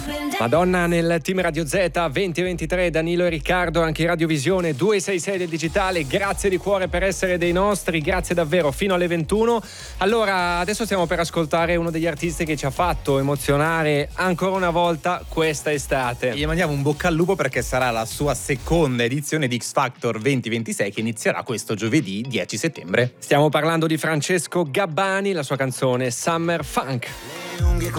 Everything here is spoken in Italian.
Madonna nel team Radio Z 2023, Danilo e Riccardo, anche in Radiovisione 266 del digitale, grazie di cuore per essere dei nostri, grazie davvero, fino alle 21. Allora, adesso stiamo per ascoltare uno degli artisti che ci ha fatto emozionare ancora una volta questa estate. Gli mandiamo un bocca al lupo perché sarà la sua seconda edizione di X Factor 2026 che inizierà questo giovedì 10 settembre. Stiamo parlando di Francesco Gabbani, la sua canzone Summer Funk. Le unghie